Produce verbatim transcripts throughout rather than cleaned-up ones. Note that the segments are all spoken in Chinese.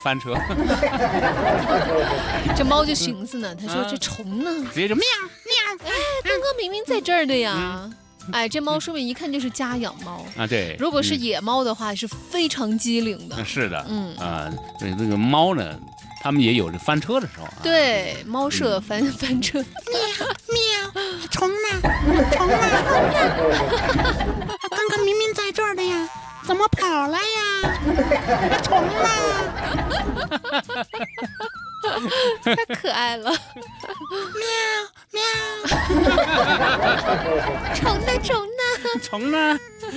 翻车。 这猫就寻思呢，他说这虫呢， 直接就喵喵。 哎，刚刚明明在这儿的呀。嗯哎，这猫说明一看就是家养猫啊，对。 如果是野猫的话，嗯、是非常机灵的。 是的，嗯啊，对这个猫呢，它们也有这翻车的时候、啊。 对，猫舍翻、嗯、翻车。 喵喵，虫呢？虫呢？刚刚明明在这儿的呀，怎么跑了呀？虫呢？ 太可爱了。 喵喵。 虫呢？虫呢？ 虫呢？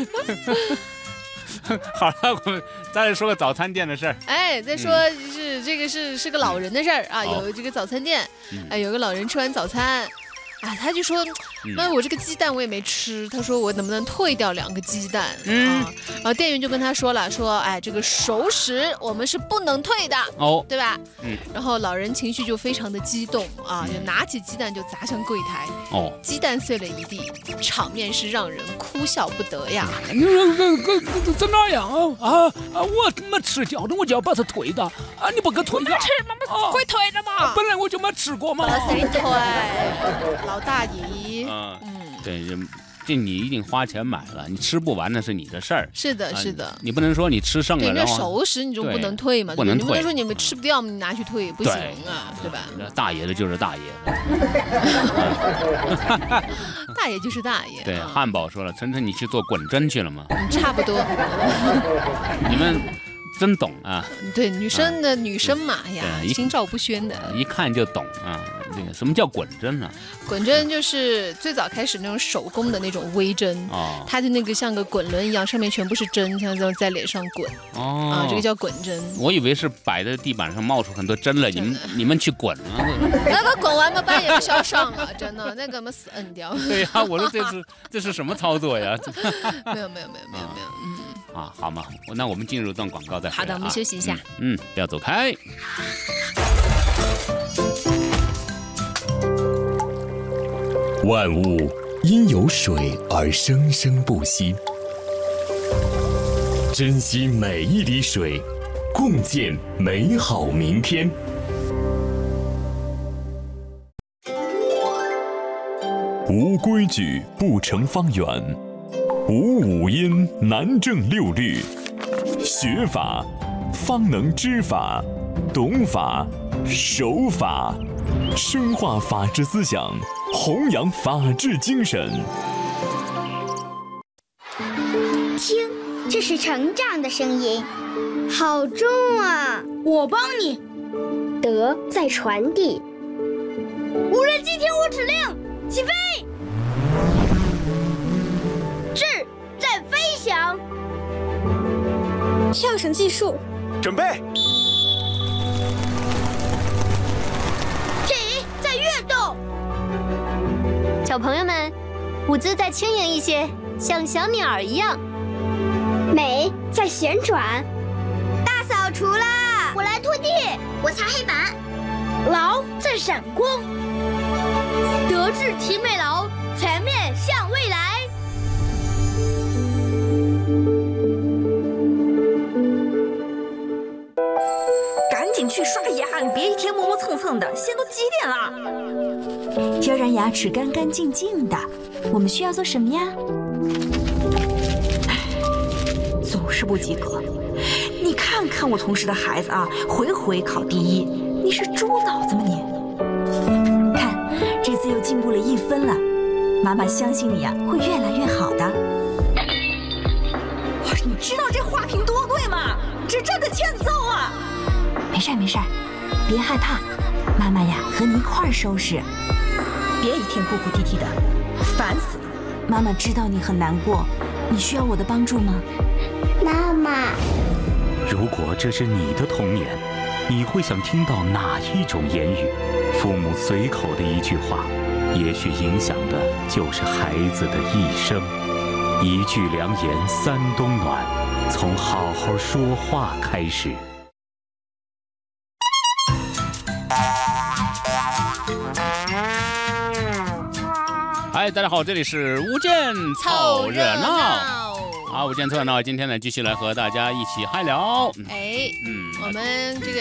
好了，我们再来说个早餐店的事儿。 哎，再说是、嗯、这个是是个老人的事儿啊， 哦、 有这个早餐店， 嗯、 哎，有个老人吃完早餐。啊，他就说，那我这个鸡蛋我也没吃，他说我能不能退掉两个鸡蛋、嗯、啊？然后店员就跟他说了，说，哎，这个熟食我们是不能退的哦，对吧？嗯。然后老人情绪就非常的激动啊，就拿起鸡蛋就砸向柜台，哦，鸡蛋碎了一地，场面是让人哭笑不得呀。 你说这哪样啊？啊，我没吃掉的，我就要把它退的啊！你不给退呀？ 吃嘛，不会退的嘛、 啊。本来我就没吃过嘛。 谁退？老大爷， 嗯，对，这你一定花钱买了，你吃不完那是你的事儿。 是的，是的、啊， 你不能说你吃剩了， 那熟食你就不能退嘛， 不能退。 你不能说你们吃不掉，你拿去退不行啊， 对, 对吧？ 大爷的就是大爷， 大爷就是大爷。 对，汉堡说了，晨晨你去做滚针去了吗？ 嗯，差不多。 你们。真懂啊！ 对，女生的、啊、女生嘛，哎呀，心照不宣的， 一看就懂啊。这个什么叫滚针呢、啊？ 滚针就是最早开始那种手工的那种微针，哦，它的那个像个滚轮一样，上面全部是针，像这种在脸上滚。哦，啊，这个叫滚针。 我以为是摆在地板上冒出很多针来，你们你们去滚啊！ 那个滚完嘛，班也不需要上了，真的，那个嘛死摁掉。 对呀、啊，我说这是这是什么操作呀？ 没有没有没有没有没有，嗯。 啊，好嘛，那我们进入段广告再回来、啊。 好的，我们休息一下。 嗯，嗯不要走开。 万物因有水而生生不息，珍惜每一滴水，共建美好明天。无规矩不成方圆。无五音难正六律，学法方能知法，懂法守法，深化法治思想，弘扬法治精神。 听，这是成长的声音，好重啊！ 我帮你。 德在传递。 无人机听我指令，起飞！智在飞翔， 跳绳技术， 准备。 体在跃动， 小朋友们，舞姿再轻盈一些，像小鸟一样。 美在旋转， 大扫除啦！ 我来拖地， 我擦黑板。劳在闪光，德智体美劳，全面向未来。 去刷牙，你别一天磨磨蹭蹭的，现在都几点了？ 要让牙齿干干净净的，我们需要做什么呀？ 总是不及格。你看看我同事的孩子啊，回回考第一，你是猪脑子吗你？ 看，这次又进步了一分了，妈妈相信你呀、啊，会越来越好的。 你知道这花瓶多贵吗？这真的欠揍啊！ 没事没事，别害怕，妈妈呀和你一块儿收拾。 别一天哭哭啼啼的，烦死了。 妈妈知道你很难过，你需要我的帮助吗？ 妈妈， 如果这是你的童年，你会想听到哪一种言语？父母随口的一句话，也许影响的就是孩子的一生。一句良言三冬暖，从好好说话开始。 嗨，大家好，这里是无间凑热闹。好，无间凑热闹，今天呢继续来和大家一起嗨聊。 哎，嗯，我们这个